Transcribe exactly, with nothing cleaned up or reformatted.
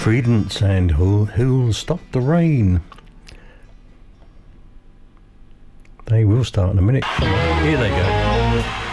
Creedence and Who, Who'll Stop the Rain. They will start in a minute. Here they go.